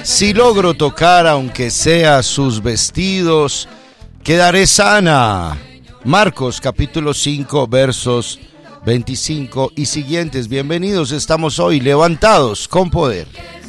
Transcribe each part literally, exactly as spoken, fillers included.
Si logro tocar aunque sea sus vestidos, quedaré sana. Marcos capítulo cinco versos veinticinco y siguientes. Bienvenidos, estamos hoy levantados con poder.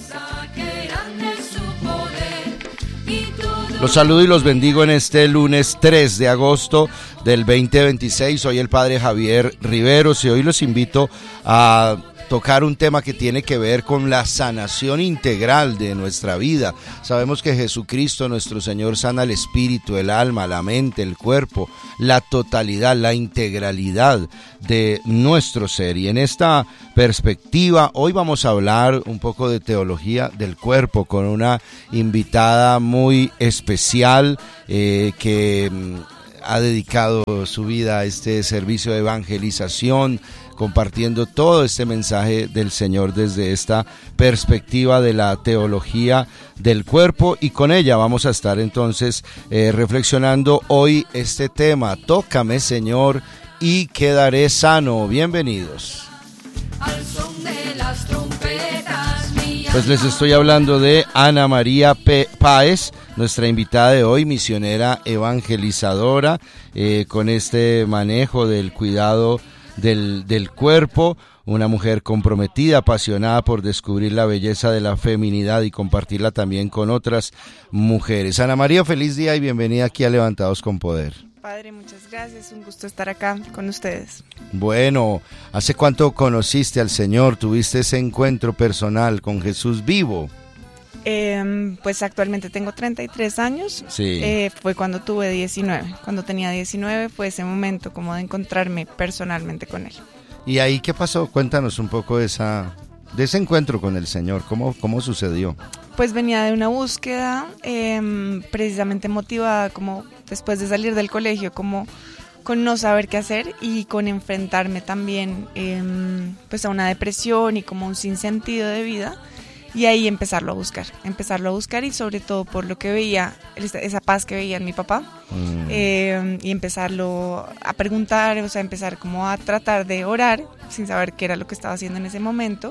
Los saludo y los bendigo en este lunes tres de agosto del veinte veintiséis. Soy el padre Javier Riveros y hoy los invito a tocar un tema que tiene que ver con la sanación integral de nuestra vida. Sabemos que Jesucristo, nuestro Señor, sana el espíritu, el alma, la mente, el cuerpo, la totalidad, la integralidad de nuestro ser. Y en esta perspectiva, hoy vamos a hablar un poco de teología del cuerpo con una invitada muy especial eh, que ha dedicado su vida a este servicio de evangelización, compartiendo todo este mensaje del Señor desde esta perspectiva de la teología del cuerpo, y con ella vamos a estar entonces eh, reflexionando hoy este tema: tócame, Señor, y quedaré sano. Bienvenidos. Al son de las trompetas, pues les estoy hablando de Ana María P. Páez, nuestra invitada de hoy, misionera evangelizadora, eh, con este manejo del cuidado Del, del cuerpo, una mujer comprometida, apasionada por descubrir la belleza de la feminidad y compartirla también con otras mujeres. Ana María, feliz día y bienvenida aquí a Levantados con Poder. Padre, muchas gracias, un gusto estar acá con ustedes. Bueno, ¿hace cuánto conociste al Señor? ¿Tuviste ese encuentro personal con Jesús vivo? Eh, pues actualmente tengo treinta y tres años, sí. eh, fue cuando tuve diecinueve, cuando tenía diecinueve fue ese momento como de encontrarme personalmente con Él. ¿Y ahí qué pasó? Cuéntanos un poco de, esa, de ese encuentro con el Señor, ¿cómo, cómo sucedió? Pues venía de una búsqueda eh, precisamente motivada como después de salir del colegio, como con no saber qué hacer y con enfrentarme también eh, pues a una depresión y como un sinsentido de vida. Y ahí empezarlo a buscar, empezarlo a buscar y sobre todo por lo que veía, esa paz que veía en mi papá, mm. eh, y empezarlo a preguntar, o sea, empezar como a tratar de orar sin saber qué era lo que estaba haciendo en ese momento.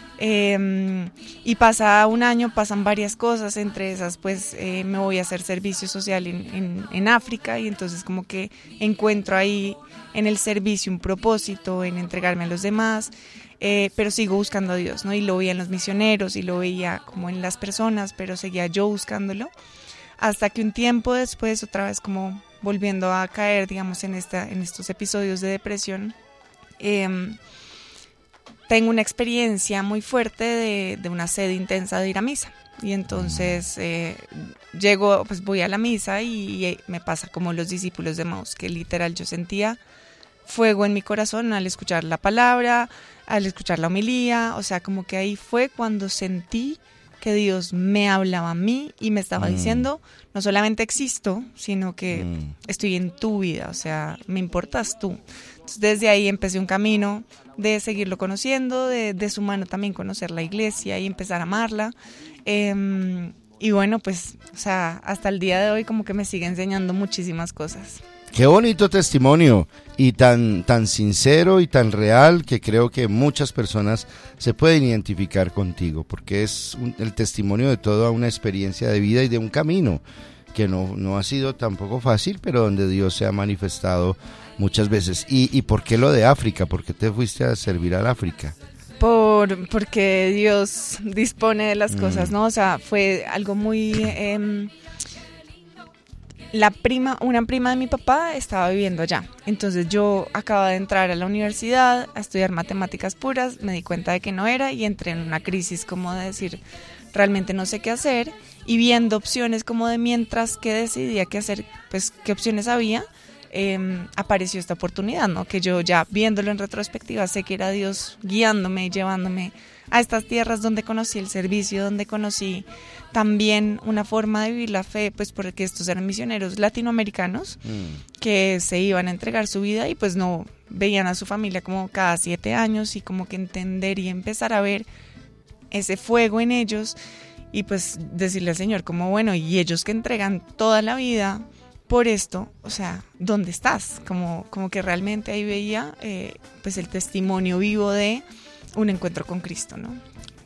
Eh, y pasa un año, pasan varias cosas, entre esas pues eh, me voy a hacer servicio social en, en, en África, y entonces como que encuentro ahí en el servicio un propósito, en entregarme a los demás. Eh, pero sigo buscando a Dios, ¿no? Y lo veía en los misioneros y lo veía como en las personas, pero seguía yo buscándolo, hasta que un tiempo después, otra vez como volviendo a caer, digamos, en, esta, en estos episodios de depresión, eh, tengo una experiencia muy fuerte de, de una sed intensa de ir a misa. Y entonces eh, llego, pues voy a la misa y, y me pasa como los discípulos de Emaús, que literal yo sentía fuego en mi corazón al escuchar la palabra, al escuchar la homilía, o sea, como que ahí fue cuando sentí que Dios me hablaba a mí y me estaba mm. diciendo, no solamente existo, sino que mm. estoy en tu vida, o sea, me importas tú. Entonces, desde ahí empecé un camino de seguirlo conociendo, de, de su mano también conocer la iglesia y empezar a amarla. Eh, y bueno, pues, o sea, hasta el día de hoy como que me sigue enseñando muchísimas cosas. Qué bonito testimonio, y tan, tan sincero y tan real, que creo que muchas personas se pueden identificar contigo, porque es un, el testimonio de toda una experiencia de vida y de un camino que no, no ha sido tampoco fácil, pero donde Dios se ha manifestado muchas veces. ¿Y, y por qué lo de África? ¿Por qué te fuiste a servir al África? Por, porque Dios dispone de las mm. cosas, ¿no? O sea, fue algo muy... Eh, La prima, una prima de mi papá estaba viviendo allá, entonces yo acababa de entrar a la universidad a estudiar matemáticas puras, me di cuenta de que no era y entré en una crisis como de decir, realmente no sé qué hacer, y viendo opciones como de mientras que decidía qué hacer, pues qué opciones había, eh, apareció esta oportunidad, ¿no? Que yo ya viéndolo en retrospectiva sé que era Dios guiándome y llevándome a estas tierras donde conocí el servicio, donde conocí también una forma de vivir la fe, pues porque estos eran misioneros latinoamericanos mm. que se iban a entregar su vida y pues no veían a su familia como cada siete años y como que entender y empezar a ver ese fuego en ellos y pues decirle al Señor como bueno, y ellos que entregan toda la vida por esto, o sea, ¿dónde estás? Como, como que realmente ahí veía eh, pues el testimonio vivo de un encuentro con Cristo, ¿no?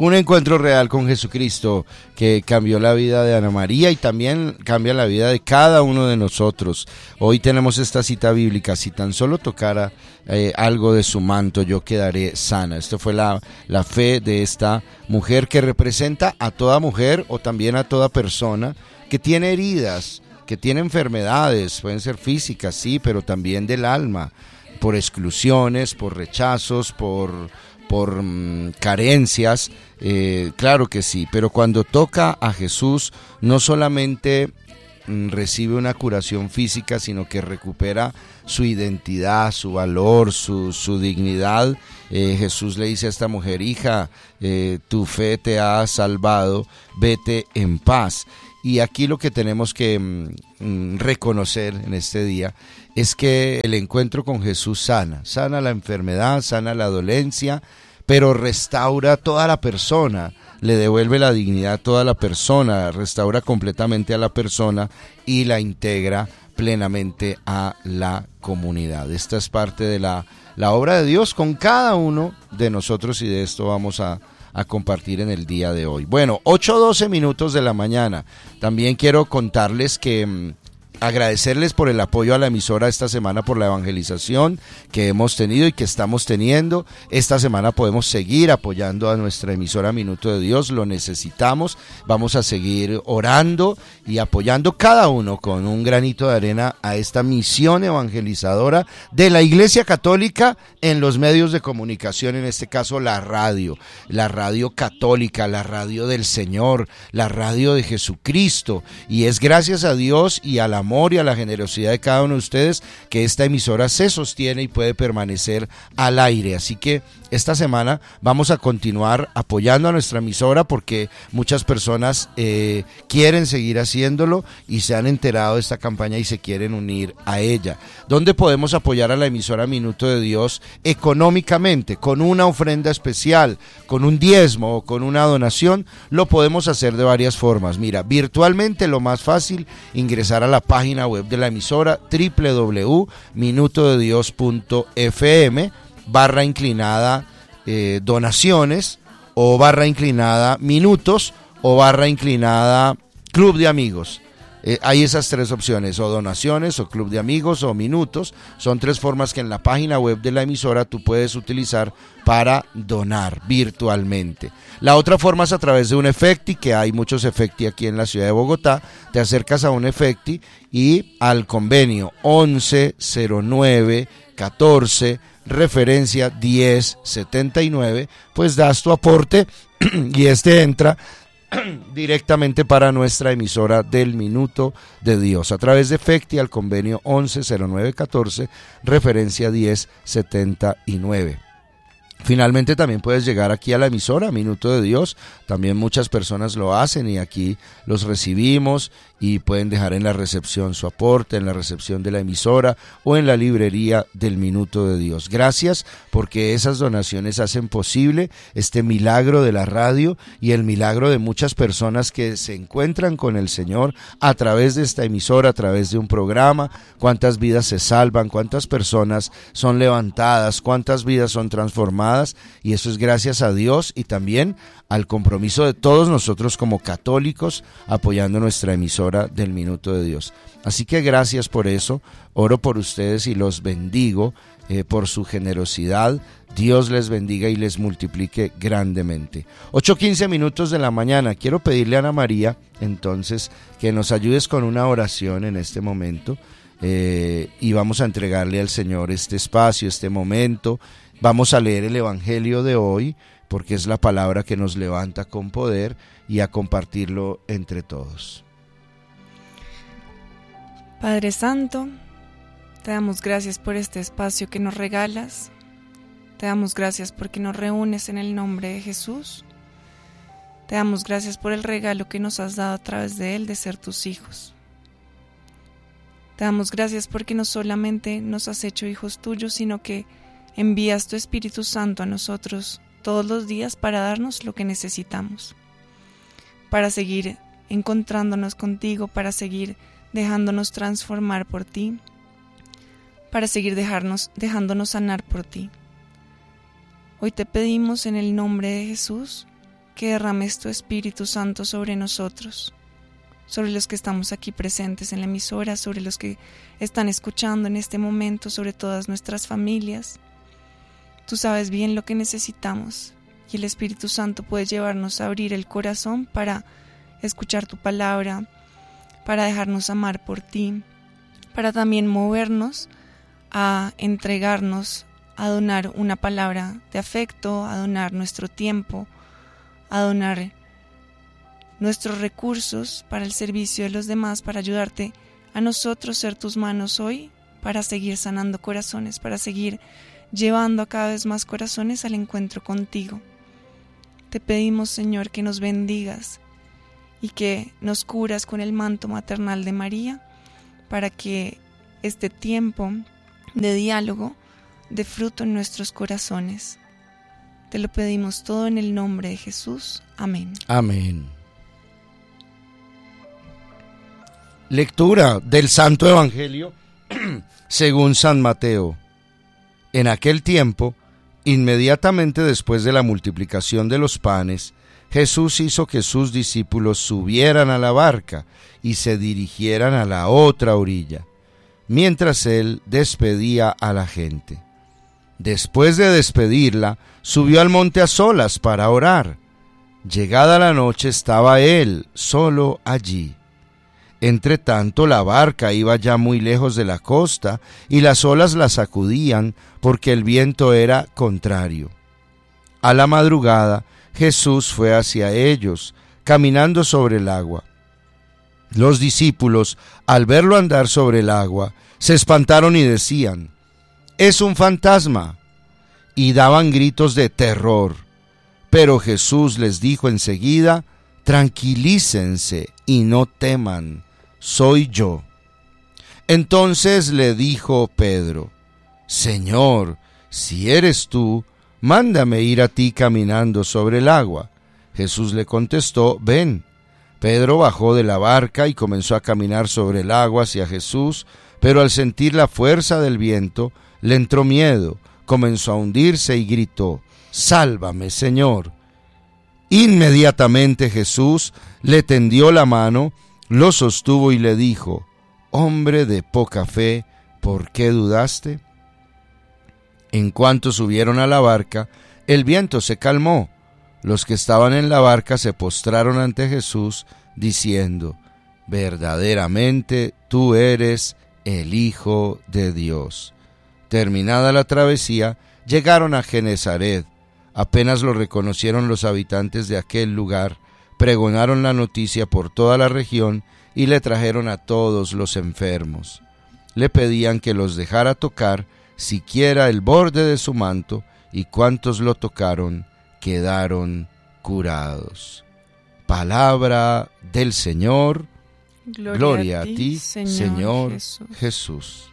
Un encuentro real con Jesucristo que cambió la vida de Ana María y también cambia la vida de cada uno de nosotros. Hoy tenemos esta cita bíblica: si tan solo tocara eh, algo de su manto, yo quedaré sana. Esto fue la, la fe de esta mujer, que representa a toda mujer o también a toda persona que tiene heridas, que tiene enfermedades, pueden ser físicas, sí, pero también del alma, por exclusiones, por rechazos, por... por um, carencias, eh, claro que sí, pero cuando toca a Jesús no solamente um, recibe una curación física, sino que recupera su identidad, su valor, su, su dignidad. eh, Jesús le dice a esta mujer: hija, eh, tu fe te ha salvado, vete en paz. Y aquí lo que tenemos que mm, reconocer en este día es que el encuentro con Jesús sana, sana la enfermedad, sana la dolencia, pero restaura toda la persona, le devuelve la dignidad a toda la persona, restaura completamente a la persona y la integra plenamente a la comunidad. Esta es parte de la, la obra de Dios con cada uno de nosotros, y de esto vamos a a compartir en el día de hoy. Bueno, ocho doce minutos de la mañana. También quiero contarles que mmm, agradecerles por el apoyo a la emisora esta semana, por la evangelización que hemos tenido y que estamos teniendo. Esta semana podemos seguir apoyando a nuestra emisora Minuto de Dios, lo necesitamos. Vamos a seguir orando y apoyando cada uno con un granito de arena a esta misión evangelizadora de la Iglesia Católica en los medios de comunicación, en este caso la radio, la radio católica, la radio del Señor, la radio de Jesucristo. Y es gracias a Dios y al amor y a la generosidad de cada uno de ustedes que esta emisora se sostiene y puede permanecer al aire. Así que esta semana vamos a continuar apoyando a nuestra emisora, porque muchas personas eh, quieren seguir haciéndolo y se han enterado de esta campaña y se quieren unir a ella. ¿Dónde podemos apoyar a la emisora Minuto de Dios económicamente? Con una ofrenda especial, con un diezmo o con una donación. Lo podemos hacer de varias formas. Mira, virtualmente lo más fácil, ingresar a la página web de la emisora doble u doble u doble u punto minuto de dios punto f m barra inclinada eh, donaciones, o barra inclinada minutos, o barra inclinada club de amigos. Eh, hay esas tres opciones: o donaciones, o club de amigos, o minutos. Son tres formas que en la página web de la emisora tú puedes utilizar para donar virtualmente. La otra forma es a través de un Efecti, que hay muchos Efecti aquí en la ciudad de Bogotá. Te acercas a un Efecti y al convenio once cero nueve catorce referencia diez setenta y nueve, pues das tu aporte y este entra directamente para nuestra emisora del Minuto de Dios a través de Efecti al convenio once cero nueve catorce referencia diez setenta y nueve. Finalmente también puedes llegar aquí a la emisora Minuto de Dios, también muchas personas lo hacen y aquí los recibimos, y pueden dejar en la recepción su aporte, en la recepción de la emisora o en la librería del Minuto de Dios. Gracias, porque esas donaciones hacen posible este milagro de la radio y el milagro de muchas personas que se encuentran con el Señor a través de esta emisora, a través de un programa. Cuántas vidas se salvan, cuántas personas son levantadas, cuántas vidas son transformadas, y eso es gracias a Dios y también al compromiso de todos nosotros como católicos apoyando nuestra emisora del Minuto de Dios. Así que gracias por eso, oro por ustedes y los bendigo eh, por su generosidad. Dios les bendiga y les multiplique grandemente. ocho quince minutos de la mañana. Quiero pedirle a Ana María entonces que nos ayudes con una oración en este momento, eh, y vamos a entregarle al Señor este espacio, este momento. Vamos a leer el Evangelio de hoy, porque es la palabra que nos levanta con poder, y a compartirlo entre todos. Padre Santo, te damos gracias por este espacio que nos regalas. Te damos gracias porque nos reúnes en el nombre de Jesús. Te damos gracias por el regalo que nos has dado a través de él de ser tus hijos. Te damos gracias porque no solamente nos has hecho hijos tuyos, sino que envías tu Espíritu Santo a nosotros todos los días para darnos lo que necesitamos, para seguir encontrándonos contigo, para seguir dejándonos transformar por ti, para seguir dejarnos, dejándonos sanar por ti. Hoy te pedimos en el nombre de Jesús que derrames tu Espíritu Santo sobre nosotros, sobre los que estamos aquí presentes en la emisora, sobre los que están escuchando en este momento, sobre todas nuestras familias. Tú sabes bien lo que necesitamos y el Espíritu Santo puede llevarnos a abrir el corazón para escuchar tu palabra, para dejarnos amar por ti, para también movernos a entregarnos, a donar una palabra de afecto, a donar nuestro tiempo, a donar nuestros recursos para el servicio de los demás, para ayudarte a nosotros ser tus manos hoy, para seguir sanando corazones, para seguir llevando a cada vez más corazones al encuentro contigo. Te pedimos, Señor, que nos bendigas y que nos curas con el manto maternal de María, para que este tiempo de diálogo dé fruto en nuestros corazones. Te lo pedimos todo en el nombre de Jesús. Amén. Amén. Lectura del Santo Evangelio según San Mateo. En aquel tiempo, inmediatamente después de la multiplicación de los panes, Jesús hizo que sus discípulos subieran a la barca y se dirigieran a la otra orilla, mientras él despedía a la gente. Después de despedirla, subió al monte a solas para orar. Llegada la noche estaba él solo allí. Entre tanto, la barca iba ya muy lejos de la costa y las olas la sacudían porque el viento era contrario. A la madrugada, Jesús fue hacia ellos, caminando sobre el agua. Los discípulos, al verlo andar sobre el agua, se espantaron y decían: «¡Es un fantasma!», y daban gritos de terror. Pero Jesús les dijo enseguida: «Tranquilícense y no teman, soy yo». Entonces le dijo Pedro: «Señor, si eres tú, mándame ir a ti caminando sobre el agua». Jesús le contestó: «Ven». Pedro bajó de la barca y comenzó a caminar sobre el agua hacia Jesús, pero al sentir la fuerza del viento, le entró miedo, comenzó a hundirse y gritó: «¡Sálvame, Señor!». Inmediatamente Jesús le tendió la mano, lo sostuvo y le dijo: «Hombre de poca fe, ¿por qué dudaste?». En cuanto subieron a la barca, el viento se calmó. Los que estaban en la barca se postraron ante Jesús, diciendo: «Verdaderamente tú eres el Hijo de Dios». Terminada la travesía, llegaron a Genezaret. Apenas lo reconocieron los habitantes de aquel lugar, pregonaron la noticia por toda la región y le trajeron a todos los enfermos. Le pedían que los dejara tocar siquiera el borde de su manto, y cuantos lo tocaron quedaron curados. Palabra del Señor. Gloria, Gloria a ti, ti Señor, Señor Jesús. Jesús.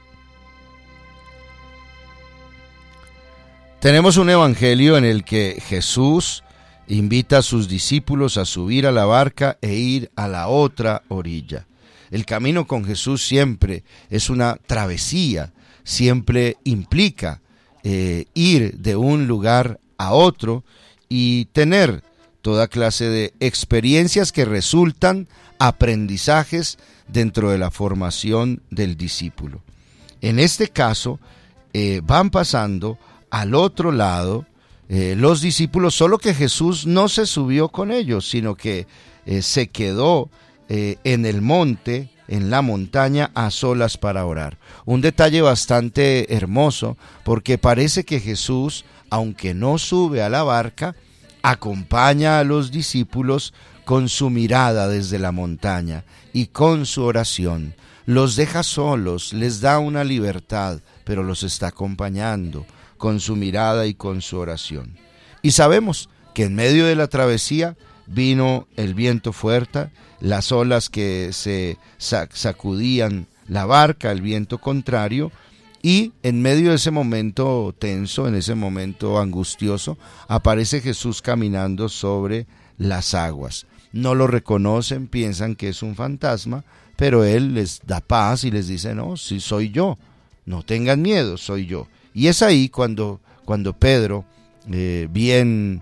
Tenemos un evangelio en el que Jesús invita a sus discípulos a subir a la barca e ir a la otra orilla. El camino con Jesús siempre es una travesía, siempre implica eh, ir de un lugar a otro y tener toda clase de experiencias que resultan aprendizajes dentro de la formación del discípulo. En este caso, eh, van pasando al otro lado eh, los discípulos, solo que Jesús no se subió con ellos, sino que eh, se quedó eh, en el monte, en la montaña, a solas para orar. Un detalle bastante hermoso, porque parece que Jesús, aunque no sube a la barca, acompaña a los discípulos con su mirada desde la montaña y con su oración. Los deja solos, les da una libertad, pero los está acompañando con su mirada y con su oración. Y sabemos que en medio de la travesía vino el viento fuerte, las olas que se sacudían la barca, el viento contrario, y en medio de ese momento tenso, en ese momento angustioso, aparece Jesús caminando sobre las aguas. No lo reconocen, piensan que es un fantasma, pero Él les da paz y les dice: no, sí soy yo, no tengan miedo, soy yo. Y es ahí cuando, cuando Pedro, eh, bien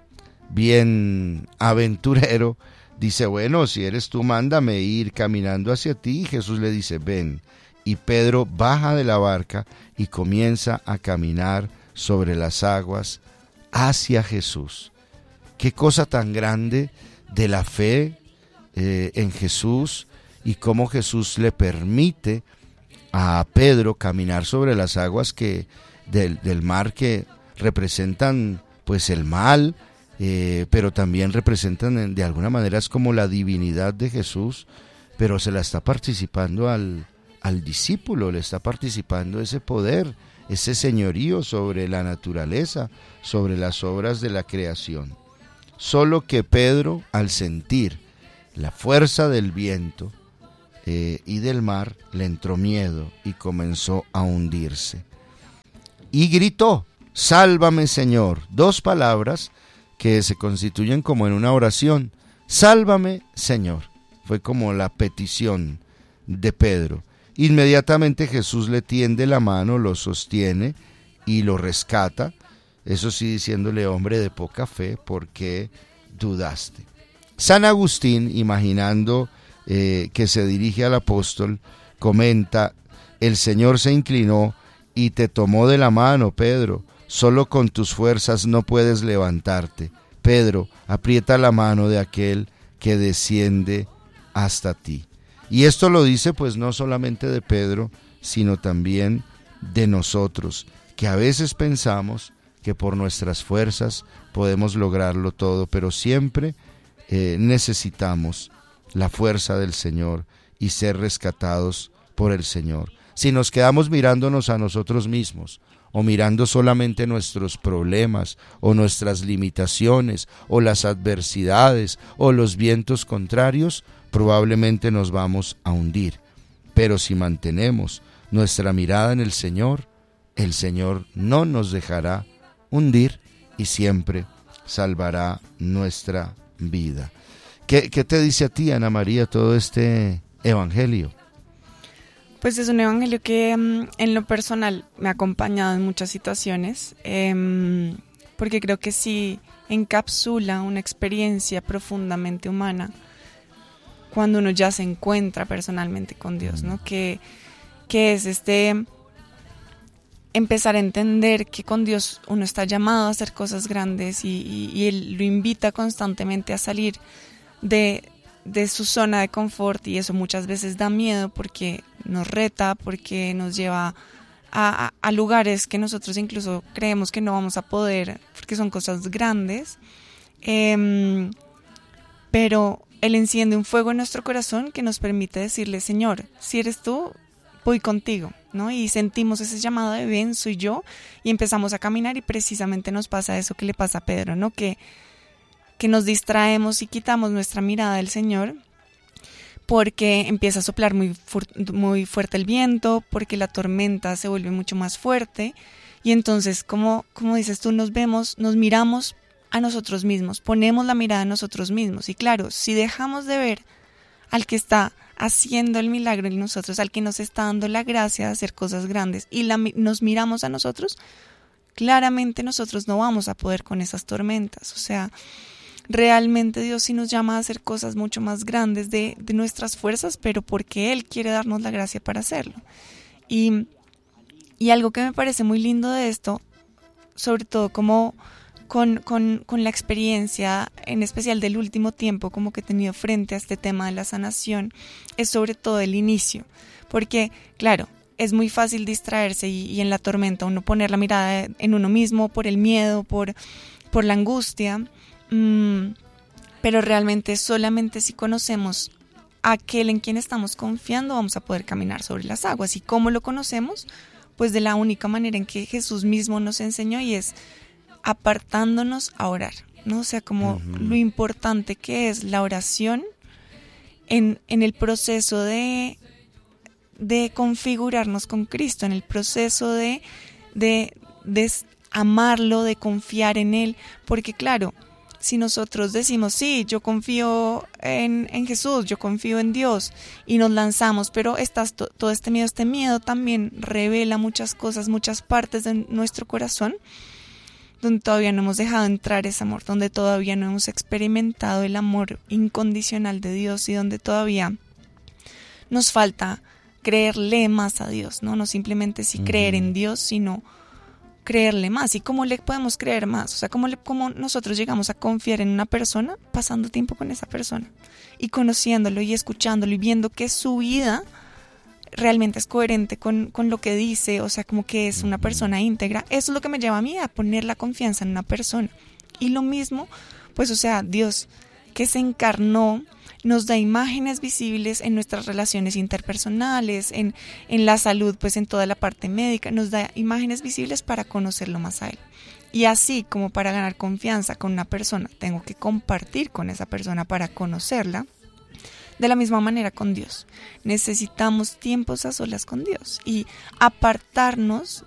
bien aventurero, dice, bueno, si eres tú, mándame ir caminando hacia ti. Y Jesús le dice, ven. Y Pedro baja de la barca y comienza a caminar sobre las aguas hacia Jesús. Qué cosa tan grande de la fe eh, en Jesús, y cómo Jesús le permite a Pedro caminar sobre las aguas que del, del mar, que representan pues el mal, eh, pero también representan de alguna manera, es como la divinidad de Jesús, pero se la está participando al, al discípulo, le está participando ese poder, ese señorío sobre la naturaleza, sobre las obras de la creación. Solo que Pedro, al sentir la fuerza del viento eh, y del mar, le entró miedo y comenzó a hundirse. Y gritó, sálvame, Señor. Dos palabras que se constituyen como en una oración. Sálvame, Señor. Fue como la petición de Pedro. Inmediatamente Jesús le tiende la mano, lo sostiene y lo rescata. Eso sí, diciéndole, hombre de poca fe, ¿por qué dudaste? San Agustín, imaginando eh, que se dirige al apóstol, comenta, el Señor se inclinó y te tomó de la mano, Pedro. Solo con tus fuerzas no puedes levantarte. Pedro, aprieta la mano de aquel que desciende hasta ti. Y esto lo dice pues no solamente de Pedro, sino también de nosotros, que a veces pensamos que por nuestras fuerzas podemos lograrlo todo, pero siempre eh, necesitamos la fuerza del Señor y ser rescatados por el Señor. Si nos quedamos mirándonos a nosotros mismos, o mirando solamente nuestros problemas, o nuestras limitaciones, o las adversidades, o los vientos contrarios, probablemente nos vamos a hundir. Pero si mantenemos nuestra mirada en el Señor, el Señor no nos dejará hundir y siempre salvará nuestra vida. ¿Qué, qué te dice a ti, Ana María, todo este evangelio? Pues es un evangelio que um, en lo personal me ha acompañado en muchas situaciones, eh, porque creo que sí encapsula una experiencia profundamente humana cuando uno ya se encuentra personalmente con Dios, ¿no? Que, que es este empezar a entender que con Dios uno está llamado a hacer cosas grandes y, y, y Él lo invita constantemente a salir de, de su zona de confort, y eso muchas veces da miedo porque nos reta, porque nos lleva a, a, a lugares que nosotros incluso creemos que no vamos a poder porque son cosas grandes, eh, pero Él enciende un fuego en nuestro corazón que nos permite decirle, Señor, si eres tú, voy contigo, ¿no? Y sentimos ese llamado de ven, soy yo, y empezamos a caminar, y precisamente nos pasa eso que le pasa a Pedro, ¿no? Que, que nos distraemos y quitamos nuestra mirada del Señor porque empieza a soplar muy, fu- muy fuerte el viento, porque la tormenta se vuelve mucho más fuerte, y entonces, como, como dices tú, nos vemos, nos miramos a nosotros mismos, ponemos la mirada en nosotros mismos, y claro, si dejamos de ver al que está haciendo el milagro en nosotros, al que nos está dando la gracia de hacer cosas grandes, y la, nos miramos a nosotros, claramente nosotros no vamos a poder con esas tormentas. O sea, realmente Dios sí nos llama a hacer cosas mucho más grandes de, de nuestras fuerzas, pero porque Él quiere darnos la gracia para hacerlo. Y, y algo que me parece muy lindo de esto, sobre todo como Con, con, con la experiencia, en especial del último tiempo, como que he tenido frente a este tema de la sanación, es sobre todo el inicio, porque claro, es muy fácil distraerse y, y en la tormenta uno poner la mirada en uno mismo por el miedo, por, por la angustia, mmm, pero realmente solamente si conocemos a aquel en quien estamos confiando vamos a poder caminar sobre las aguas. ¿Y cómo lo conocemos? Pues de la única manera en que Jesús mismo nos enseñó, y es apartándonos a orar, ¿no? O sea, como uh-huh. lo importante que es la oración en, en el proceso de, de configurarnos con Cristo, en el proceso de, de, de amarlo, de confiar en Él, porque claro, si nosotros decimos, sí, yo confío en, en Jesús, yo confío en Dios, y nos lanzamos, pero estás to, todo este miedo, este miedo también revela muchas cosas, muchas partes de nuestro corazón, donde todavía no hemos dejado entrar ese amor, donde todavía no hemos experimentado el amor incondicional de Dios y donde todavía nos falta creerle más a Dios, ¿no? No simplemente sí creer en Dios, sino creerle más. ¿Y cómo le podemos creer más? O sea, ¿cómo, le, cómo nosotros llegamos a confiar en una persona? Pasando tiempo con esa persona y conociéndolo y escuchándolo y viendo que su vida realmente es coherente con, con lo que dice, o sea, como que es una persona íntegra. Eso es lo que me lleva a mí a poner la confianza en una persona. Y lo mismo, pues, o sea, Dios que se encarnó nos da imágenes visibles en nuestras relaciones interpersonales, en, en la salud, pues en toda la parte médica, nos da imágenes visibles para conocerlo más a Él. Y así como para ganar confianza con una persona, tengo que compartir con esa persona para conocerla. De la misma manera con Dios, necesitamos tiempos a solas con Dios y apartarnos,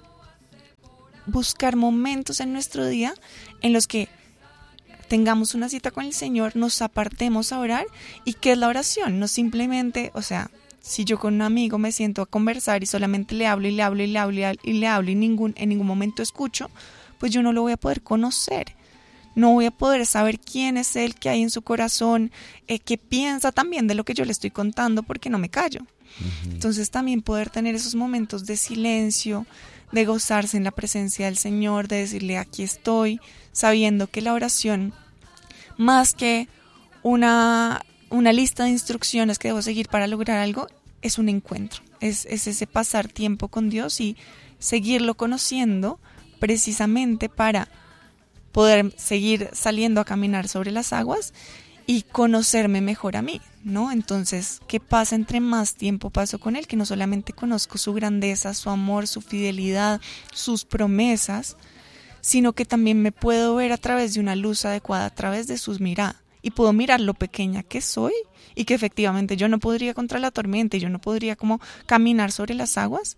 buscar momentos en nuestro día en los que tengamos una cita con el Señor, nos apartemos a orar. ¿Y qué es la oración? No simplemente, o sea, si yo con un amigo me siento a conversar y solamente le hablo y le hablo y le hablo y le hablo y ningún, en ningún momento escucho, pues yo no lo voy a poder conocer. No voy a poder saber quién es Él, qué hay en su corazón, eh, qué piensa también de lo que yo le estoy contando, porque no me callo. Uh-huh. Entonces también poder tener esos momentos de silencio, de gozarse en la presencia del Señor, de decirle aquí estoy, sabiendo que la oración, más que una, una lista de instrucciones que debo seguir para lograr algo, es un encuentro, es, es ese pasar tiempo con Dios y seguirlo conociendo precisamente para poder seguir saliendo a caminar sobre las aguas y conocerme mejor a mí, ¿no? Entonces, ¿qué pasa entre más tiempo paso con Él? Que no solamente conozco su grandeza, su amor, su fidelidad, sus promesas, sino que también me puedo ver a través de una luz adecuada, a través de sus miradas, y puedo mirar lo pequeña que soy y que efectivamente yo no podría contra la tormenta y yo no podría como caminar sobre las aguas,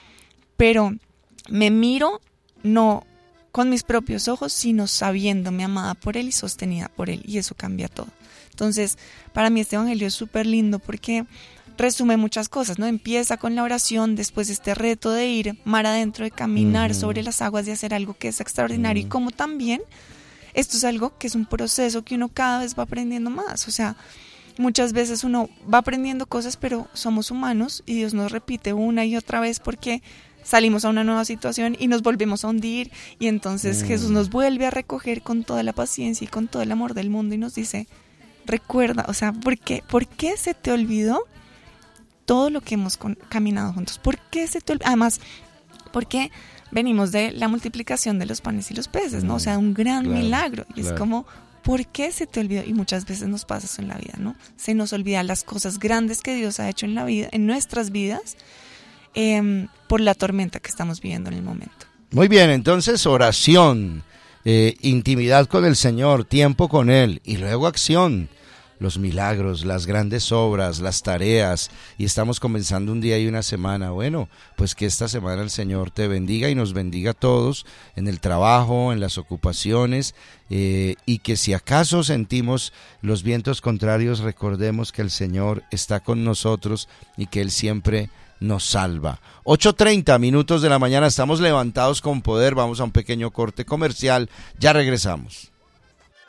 pero me miro no con mis propios ojos, sino sabiéndome amada por Él y sostenida por Él, y eso cambia todo. Entonces, para mí este evangelio es súper lindo porque resume muchas cosas, ¿no? Empieza con la oración, después este reto de ir mar adentro, de caminar uh-huh. sobre las aguas, de hacer algo que es extraordinario, uh-huh. y como también esto es algo que es un proceso que uno cada vez va aprendiendo más. O sea, muchas veces uno va aprendiendo cosas, pero somos humanos y Dios nos repite una y otra vez porque salimos a una nueva situación y nos volvemos a hundir, y entonces mm. Jesús nos vuelve a recoger con toda la paciencia y con todo el amor del mundo y nos dice, recuerda, o sea, ¿por qué, ¿por qué se te olvidó todo lo que hemos con, caminado juntos? ¿Por qué se te olvidó? Además, porque venimos de la multiplicación de los panes y los peces, ¿no? O sea, un gran claro, milagro. Y claro. es como, ¿por qué se te olvidó? Y muchas veces nos pasa eso en la vida, ¿no? Se nos olvidan las cosas grandes que Dios ha hecho en la vida, en nuestras vidas, Eh, por la tormenta que estamos viviendo en el momento. Muy bien, entonces oración, eh, intimidad con el Señor, tiempo con Él y luego acción, los milagros, las grandes obras, las tareas, y estamos comenzando un día y una semana. Bueno, pues que esta semana el Señor te bendiga y nos bendiga a todos en el trabajo, en las ocupaciones, eh, y que si acaso sentimos los vientos contrarios, recordemos que el Señor está con nosotros y que Él siempre nos salva. ocho treinta minutos de la mañana, estamos levantados con poder, vamos a un pequeño corte comercial, ya regresamos.